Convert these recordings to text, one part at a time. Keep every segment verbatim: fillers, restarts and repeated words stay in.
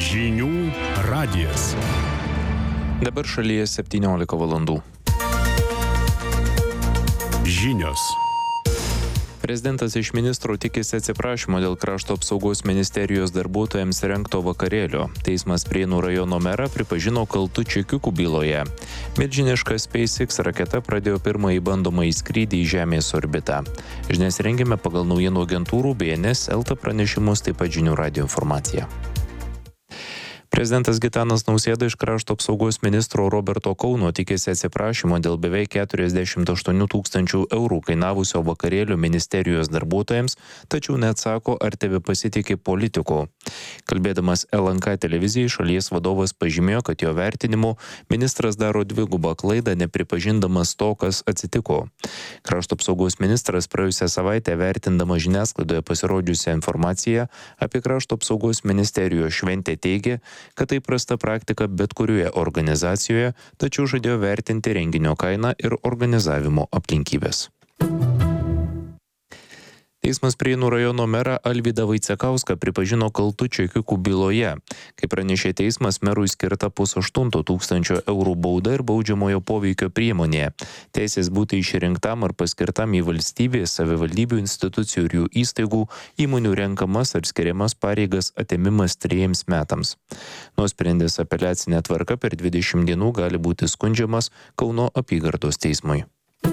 Žinių radijas. Dabar šalyje septyniolika valandų. Žinios. Prezidentas iš ministro tikisi atsiprašymo dėl krašto apsaugos ministerijos darbuotojams rengto vakarėlio. Teismas Prienų rajono merą pripažino kaltu čekiukų byloje. Milžiniška SpaceX raketa pradėjo pirmąjį bandomąjį skrydį į Žemės orbitą. Žinias rengėme pagal naujienų agentūrų B N S L T pranešimus, taip pat Žinių radijo informaciją. Prezidentas Gitanas Nausėda iš krašto apsaugos ministro Roberto Kauno tikisi atsiprašymo dėl beveik keturiasdešimt aštuonių tūkstančių eurų kainavusio vakarėlio ministerijos darbuotojams, tačiau neatsako, ar tebepasitikė politiku. Kalbėdamas L N K televizijai, šalies vadovas pažymėjo, kad jo vertinimu ministras daro dvigubą klaidą, nepripažindamas to, kas atsitiko. Krašto apsaugos ministras praėjusią savaitę, vertindamas žiniasklaidoje pasirodžiusią informaciją apie krašto apsaugos ministerijos šventę, teigė, kad tai prasta praktika bet kurioje organizacijoje, tačiau žadėjo vertinti renginio kainą ir organizavimo aplinkybės. Teismas Prienų rajono merą Alvydą Vaicekauską pripažino kaltu čekiukų byloje. Kaip pranešė teismas, merui skirta pusaštunto tūkstančio eurų bauda ir baudžiamojo poveikio priemonė. Teisės būti išrinktam ar paskirtam į valstybės, savivaldybių institucijų ir jų įstaigų įmonių renkamas ar skiriamas pareigas atėmimas trejiems metams. Nuosprendis apeliacinė tvarka per dvidešimt dienų gali būti skundžiamas Kauno apygardos teismui.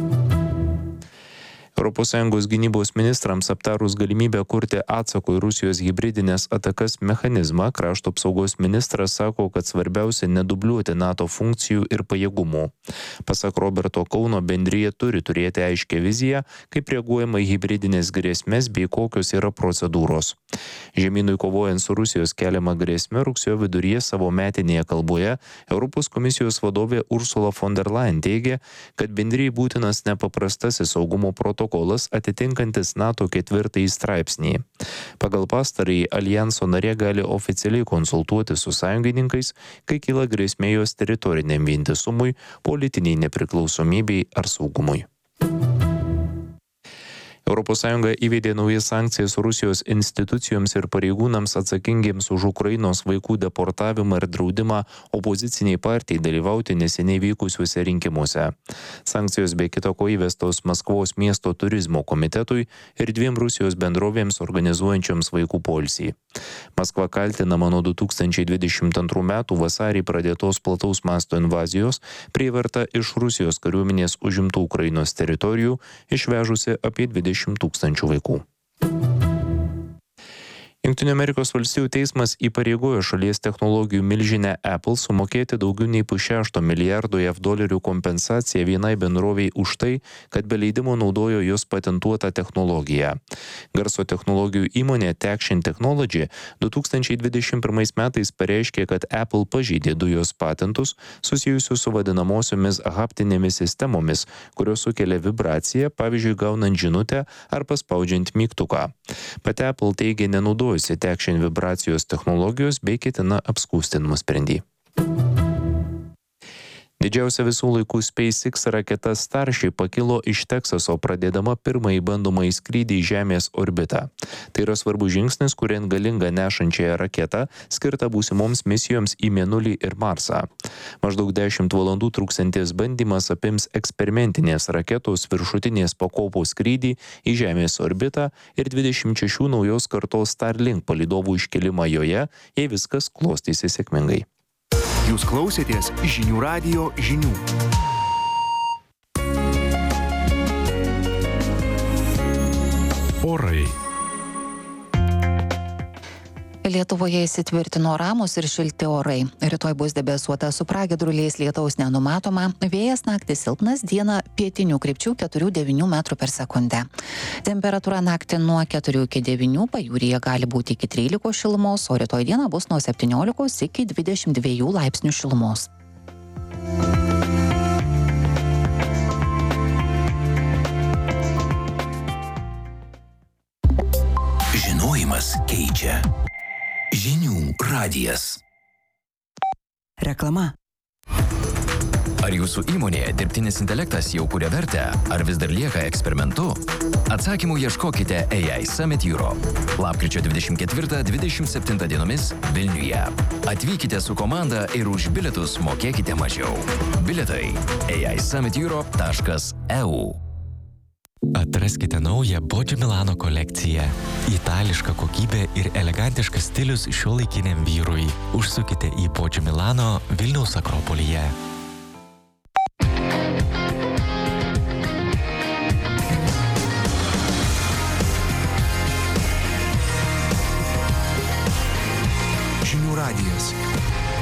Europos Sąjungos gynybos ministrams aptarus galimybę kurti atsako į Rusijos hibridinės atakas mechanizmą, krašto apsaugos ministras sako, kad svarbiausia nedubliuoti NATO funkcijų ir pajėgumų. Pasak Roberto Kauno, bendrija turi turėti aiškią viziją, kaip reaguojama į hibridinės grėsmės bei kokios yra procedūros. Žemynui kovojant su Rusijos keliama grėsme, rugsėjo viduryje savo metinėje kalboje Europos komisijos vadovė Ursula von der Leyen teigė, kad bendrijai būtinas nepaprastasis saugumo protokolas atitinkantis NATO ketvirtąjį straipsnį. Pagal pastarąjį alijanso narė gali oficialiai konsultuoti su sąjungininkais, kai kyla grėsmė jos teritoriniam vientisumui, politiniai nepriklausomybei ar saugumui. Europos Sąjunga įvedė naujas sankcijas Rusijos institucijoms ir pareigūnams atsakingiems už Ukrainos vaikų deportavimą ir draudimą opoziciniai partijai dalyvauti neseniai vykusiuose rinkimuose. Sankcijos be kita ko įvestos Maskvos miesto turizmo komitetui ir dviem Rusijos bendrovėms organizuojančioms vaikų poilsį. Maskva kaltinama nuo du tūkstančiai dvidešimt antrų metų vasarį pradėtos plataus masto invazijos prievarta iš Rusijos kariuomenės užimtų Ukrainos teritorijų, išvežusi apie dvidešimt tūkstančių vaikų. Jungtinių Amerikos valstijų teismas įpareigojo šalies technologijų milžinę Apple sumokėti daugiau nei pusšešto milijardo jav dolerių kompensaciją vienai bendrovei už tai, kad be leidimo naudojo jos patentuotą technologiją. Garso technologijų įmonė Taction Technology du tūkstančiai dvidešimt pirmais metais pareiškė, kad Apple pažeidė du jos patentus susijusius su vadinamosiomis haptinėmis sistemomis, kurios sukelia vibraciją, pavyzdžiui, gaunant žinutę ar paspaudžiant mygtuką. Pati Apple teigė nenaudojusi Taction vibracijos technologijos bei ketina apskųsti nuosprendį. Didžiausia visų laikų SpaceX raketa Starship pakilo iš Teksaso, pradėdama pirmąjį bandomąjį skrydį į Žemės orbitą. Tai yra svarbus žingsnis, kuriant galingą nešančiąją raketą, skirtą būsimoms misijoms į Mėnulį ir Marsą. Maždaug dešimt valandų truksiantis bandymas apims eksperimentinės raketos viršutinės pakopos skrydį į Žemės orbitą ir dvidešimt šešių naujos kartos Starlink palydovų iškelimą joje, jei viskas klostysi sėkmingai. Jūs klausėtės Žinių radijo žinių. Orai. Lietuvoje įsitvirtino ramūs ir šilti orai. Rytoj bus debesuota su pragiedruliais, lietaus nenumatoma, vėjas naktį silpnas, dieną pietinių krypčių keturi devyni metrų per sekundę. Temperatūra naktį nuo keturių iki devynių, pajūryje gali būti iki trylikos šilumos, o rytoj dieną bus nuo septyniolikos iki dvidešimt dviejų laipsnių šilumos. Žinojimas keičia. Žinių radijas. Reklama. Ar jūsų įmonėje dirbtinis intelektas jau kuria vertę, ar vis dar lieka eksperimentu? Atsakymų ieškokite A I Summit Europe. Lapkričio dvidešimt ketvirtą dvidešimt septintą dienomis Vilniuje. Atvykite su komanda ir už bilietus mokėkite mažiau. Bilietai a i summit europe taškas e u. Atraskite naują Boggio Milano kolekciją. Itališka kokybė ir elegantiškas stilius šiuolaikiniam vyrui. Užsukite į Boggio Milano Vilniaus Akropolyje.